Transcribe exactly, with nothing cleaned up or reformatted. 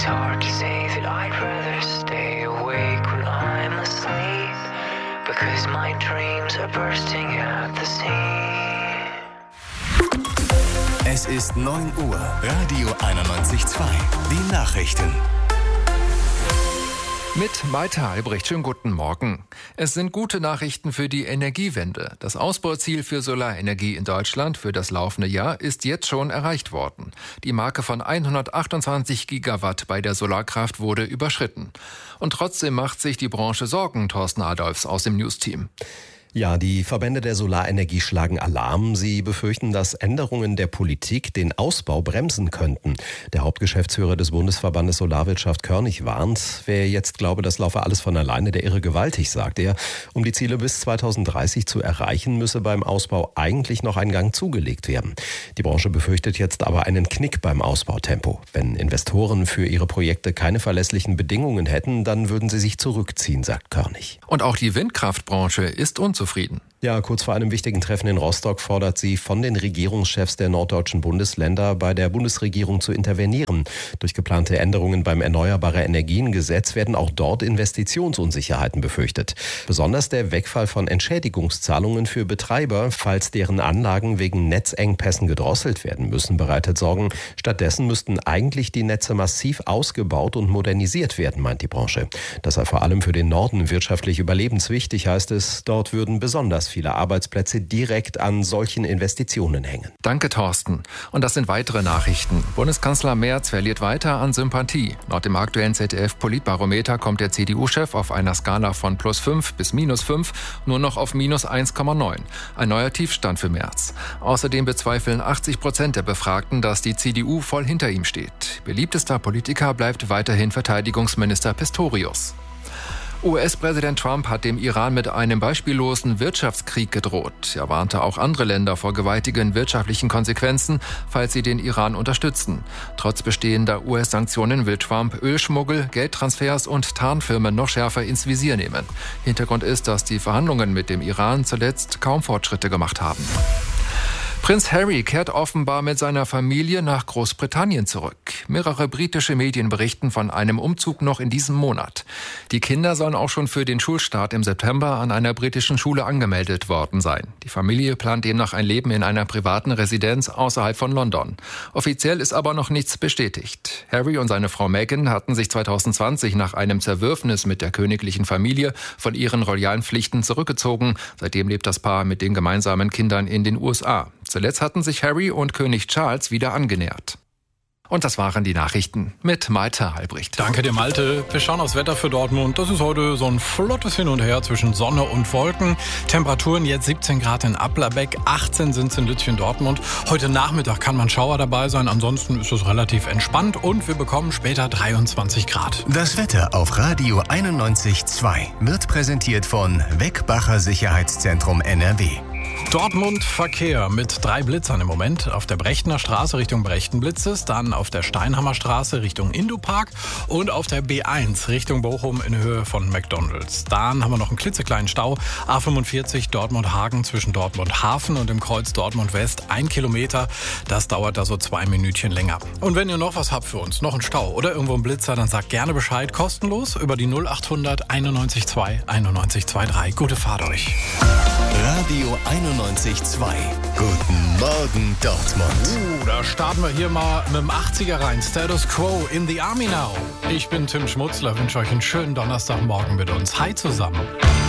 hard to say that I'd rather stay awake when I'm asleep, because my dreams are bursting at the seams. Es ist neun Uhr. Radio einundneunzig Komma zwei. Die Nachrichten. Mit Malte Albrecht, schönen guten Morgen. Es sind gute Nachrichten für die Energiewende. Das Ausbauziel für Solarenergie in Deutschland für das laufende Jahr ist jetzt schon erreicht worden. Die Marke von hundertachtundzwanzig Gigawatt bei der Solarkraft wurde überschritten. Und trotzdem macht sich die Branche Sorgen, Thorsten Adolfs aus dem News-Team. Ja, die Verbände der Solarenergie schlagen Alarm. Sie befürchten, dass Änderungen der Politik den Ausbau bremsen könnten. Der Hauptgeschäftsführer des Bundesverbandes Solarwirtschaft Körnig warnt. Wer jetzt glaube, das laufe alles von alleine, der irre gewaltig, sagt er. Um die Ziele bis zweitausenddreißig zu erreichen, müsse beim Ausbau eigentlich noch ein Gang zugelegt werden. Die Branche befürchtet jetzt aber einen Knick beim Ausbautempo. Wenn Investoren für ihre Projekte keine verlässlichen Bedingungen hätten, dann würden sie sich zurückziehen, sagt Körnig. Und auch die Windkraftbranche ist unzufrieden. Ja, kurz vor einem wichtigen Treffen in Rostock fordert sie von den Regierungschefs der norddeutschen Bundesländer, bei der Bundesregierung zu intervenieren. Durch geplante Änderungen beim Erneuerbare-Energien-Gesetz werden auch dort Investitionsunsicherheiten befürchtet. Besonders der Wegfall von Entschädigungszahlungen für Betreiber, falls deren Anlagen wegen Netzengpässen gedrosselt werden müssen, bereitet Sorgen. Stattdessen müssten eigentlich die Netze massiv ausgebaut und modernisiert werden, meint die Branche. Das sei vor allem für den Norden wirtschaftlich überlebenswichtig, heißt es. Dort würden besonders viele Arbeitsplätze direkt an solchen Investitionen hängen. Danke, Thorsten. Und das sind weitere Nachrichten. Bundeskanzler Merz verliert weiter an Sympathie. Laut dem aktuellen Z D F-Politbarometer kommt der C D U-Chef auf einer Skala von plus fünf bis minus fünf nur noch auf minus eins Komma neun. Ein neuer Tiefstand für Merz. Außerdem bezweifeln achtzig Prozent der Befragten, dass die C D U voll hinter ihm steht. Beliebtester Politiker bleibt weiterhin Verteidigungsminister Pistorius. U S-Präsident Trump hat dem Iran mit einem beispiellosen Wirtschaftskrieg gedroht. Er warnte auch andere Länder vor gewaltigen wirtschaftlichen Konsequenzen, falls sie den Iran unterstützen. Trotz bestehender U S-Sanktionen will Trump Ölschmuggel, Geldtransfers und Tarnfirmen noch schärfer ins Visier nehmen. Hintergrund ist, dass die Verhandlungen mit dem Iran zuletzt kaum Fortschritte gemacht haben. Prinz Harry kehrt offenbar mit seiner Familie nach Großbritannien zurück. Mehrere britische Medien berichten von einem Umzug noch in diesem Monat. Die Kinder sollen auch schon für den Schulstart im September an einer britischen Schule angemeldet worden sein. Die Familie plant demnach ein Leben in einer privaten Residenz außerhalb von London. Offiziell ist aber noch nichts bestätigt. Harry und seine Frau Meghan hatten sich zweitausendzwanzig nach einem Zerwürfnis mit der königlichen Familie von ihren royalen Pflichten zurückgezogen. Seitdem lebt das Paar mit den gemeinsamen Kindern in den U S A. Zuletzt hatten sich Harry und König Charles wieder angenähert. Und das waren die Nachrichten mit Malte Albrecht. Danke dir, Malte. Wir schauen aufs Wetter für Dortmund. Das ist heute so ein flottes Hin und Her zwischen Sonne und Wolken. Temperaturen jetzt siebzehn Grad in Applerbeck, achtzehn sind es in Lütchen-Dortmund. Heute Nachmittag kann man Schauer dabei sein, ansonsten ist es relativ entspannt und wir bekommen später dreiundzwanzig Grad. Das Wetter auf Radio einundneunzig Komma zwei wird präsentiert von Weckbacher Sicherheitszentrum N R W. Dortmund Verkehr mit drei Blitzern im Moment. Auf der Brechtener Straße Richtung Brechtenblitzes, dann auf der Steinhammer Straße Richtung Indopark und auf der B eins Richtung Bochum in Höhe von McDonalds. Dann haben wir noch einen klitzekleinen Stau. A fünfundvierzig Dortmund-Hagen zwischen Dortmund-Hafen und dem Kreuz Dortmund-West. Ein Kilometer, das dauert da so zwei Minütchen länger. Und wenn ihr noch was habt für uns, noch einen Stau oder irgendwo einen Blitzer, dann sagt gerne Bescheid. Kostenlos über die null achthundert einundneunzig zwei einundneunzig zweiunddreißig. Gute Fahrt euch. Radio einundneunzig Komma zwei. Guten Morgen, Dortmund. Uh, da starten wir hier mal mit dem achtziger rein. Status Quo in the Army now. Ich bin Tim Schmutzler, wünsche euch einen schönen Donnerstagmorgen mit uns. Hi zusammen.